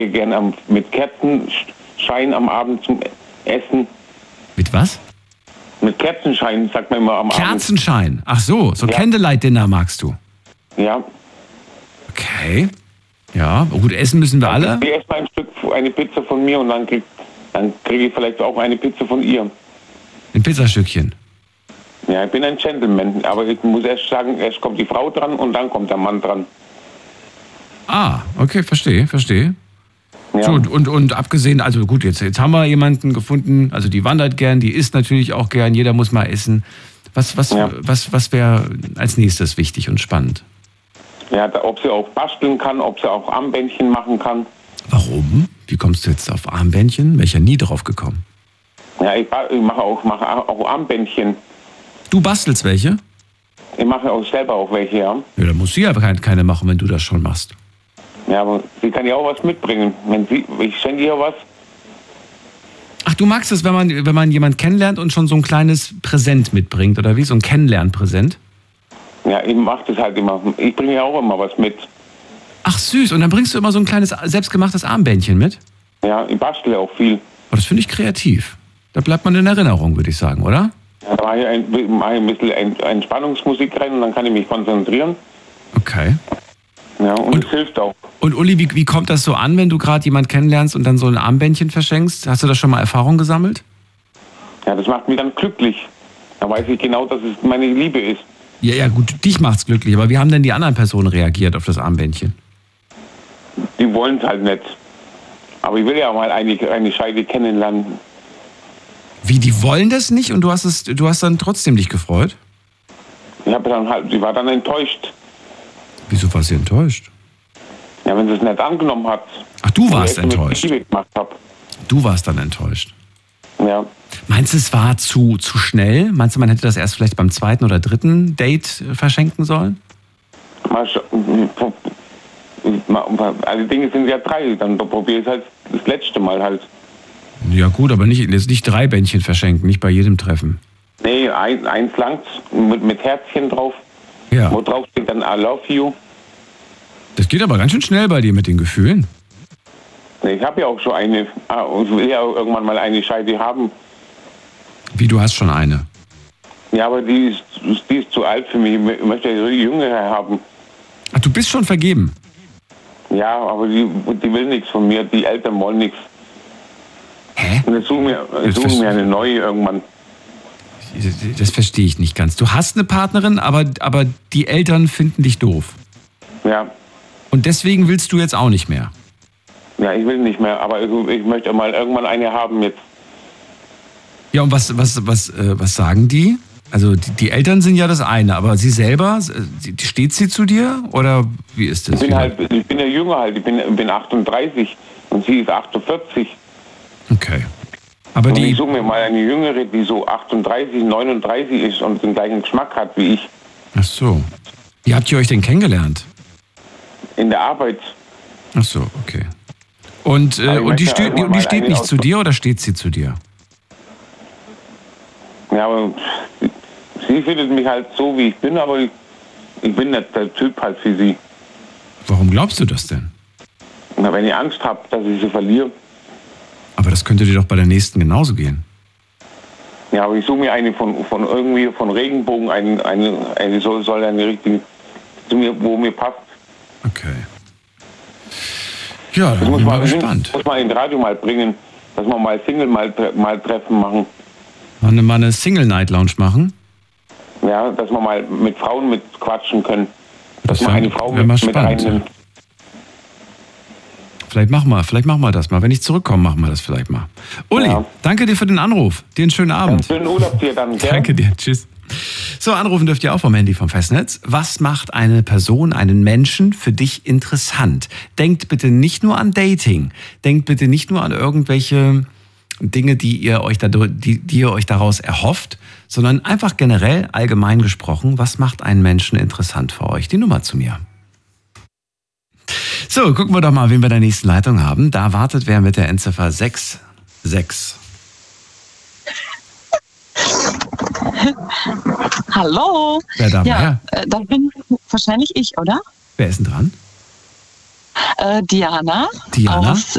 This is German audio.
gerne mit Kerzenschein am Abend zum Essen. Mit was? Mit Kerzenschein, sagt man immer am Abend. Kerzenschein. Ach so, so Candlelight-Dinner magst du. Ja. Okay. Ja, gut, essen müssen wir alle. Ich esse mal ein Stück, eine Pizza von mir und dann kriege ich vielleicht auch eine Pizza von ihr. Ein Pizzastückchen. Ja, ich bin ein Gentleman, aber ich muss erst sagen, erst kommt die Frau dran und dann kommt der Mann dran. Ah, okay, verstehe. Ja. So, und abgesehen, also gut, jetzt haben wir jemanden gefunden, also die wandert gern, die isst natürlich auch gern, jeder muss mal essen. Was wäre als nächstes wichtig und spannend? Ja, ob sie auch basteln kann, ob sie auch Armbändchen machen kann. Warum? Wie kommst du jetzt auf Armbändchen? Wäre ich ja nie drauf gekommen. Ja, ich mache auch Armbändchen. Du bastelst welche? Ich mache auch selber auch welche, ja. Ja, da musst du ja keine machen, wenn du das schon machst. Ja, aber sie kann ja auch was mitbringen. Ich schenke ihr was. Ach, du magst es, wenn man jemanden kennenlernt und schon so ein kleines Präsent mitbringt, oder wie? So ein Kennenlernpräsent? Ja, ich mache das halt immer. Ich bringe ja auch immer was mit. Ach süß, und dann bringst du immer so ein kleines selbstgemachtes Armbändchen mit? Ja, ich bastle auch viel. Oh, das finde ich kreativ. Da bleibt man in Erinnerung, würde ich sagen, oder? Ja, da mache ich ein bisschen Entspannungsmusik rein und dann kann ich mich konzentrieren. Okay. Ja, und es hilft auch. Und Uli, wie kommt das so an, wenn du gerade jemanden kennenlernst und dann so ein Armbändchen verschenkst? Hast du da schon mal Erfahrung gesammelt? Ja, das macht mich dann glücklich. Da weiß ich genau, dass es meine Liebe ist. Ja, gut, dich macht's glücklich. Aber wie haben denn die anderen Personen reagiert auf das Armbändchen? Die wollen es halt nicht. Aber ich will ja mal eine Scheide kennenlernen. Wie, die wollen das nicht und du hast dann trotzdem dich gefreut? Sie war dann enttäuscht. Wieso war sie enttäuscht? Ja, wenn sie es nicht angenommen hat. Ach, du warst enttäuscht. Gemacht hab. Du warst dann enttäuscht. Ja. Meinst du, es war zu schnell? Meinst du, man hätte das erst vielleicht beim zweiten oder dritten Date verschenken sollen? Alle Dinge sind ja 3, dann probiere ich es halt das letzte Mal halt. Ja gut, aber nicht 3 Bändchen verschenken, nicht bei jedem Treffen. Nee, eins langt mit Herzchen drauf. Ja. Wo drauf steht dann I love you. Das geht aber ganz schön schnell bei dir mit den Gefühlen. Nee, ich habe ja auch schon eine. Ich will ja irgendwann mal eine Scheide haben. Wie, du hast schon eine? Ja, aber die ist zu alt für mich. Ich möchte eine jüngere haben. Ach, du bist schon vergeben? Ja, aber die will nichts von mir. Die Eltern wollen nichts. Hä? Und ich suche mir eine neue irgendwann. Das verstehe ich nicht ganz. Du hast eine Partnerin, aber die Eltern finden dich doof. Ja. Und deswegen willst du jetzt auch nicht mehr? Ja, ich will nicht mehr, aber ich möchte mal irgendwann eine haben jetzt. Ja, und was sagen die? Also die Eltern sind ja das eine, aber sie selber, steht sie zu dir oder wie ist das? Ich bin ja jünger halt, ich bin 38 und sie ist 48. Okay. Aber und ich suche mir mal eine jüngere, die so 38, 39 ist und den gleichen Geschmack hat wie ich. Ach so. Wie habt ihr euch denn kennengelernt? In der Arbeit. Ach so, okay. Und die steht nicht zu dir oder steht sie zu dir? Ja, aber sie findet mich halt so, wie ich bin, aber ich bin nicht der Typ halt für sie. Warum glaubst du das denn? Na, wenn ich Angst habe, dass ich sie verliere. Aber das könnte dir doch bei der nächsten genauso gehen. Ja, aber ich suche mir eine von Regenbogen, eine soll eine richtige, wo mir passt. Okay. Ja, da bin ich mal gespannt. Muss man in Radio mal bringen, dass wir mal Single mal Treffen machen. Mal eine Single-Night-Lounge machen? Ja, dass wir mal mit Frauen mit quatschen können. Dass man eine Frau mit reinnimmt. Vielleicht machen wir das mal. Wenn ich zurückkomme, machen wir das vielleicht mal. Uli, danke dir für den Anruf. Dir einen schönen Abend. Schönen Urlaub dir dann, gell? Danke dir. Tschüss. So, anrufen dürft ihr auch vom Handy vom Festnetz. Was macht eine Person, einen Menschen für dich interessant? Denkt bitte nicht nur an Dating. Denkt bitte nicht nur an irgendwelche Dinge, die ihr euch daraus erhofft, sondern einfach generell, allgemein gesprochen, was macht einen Menschen interessant für euch? Die Nummer zu mir. So, gucken wir doch mal, wen wir in der nächsten Leitung haben. Da wartet wer mit der Endziffer 66. Hallo. Wer da war? Da bin wahrscheinlich ich, oder? Wer ist denn dran? Diana. Diana? Aus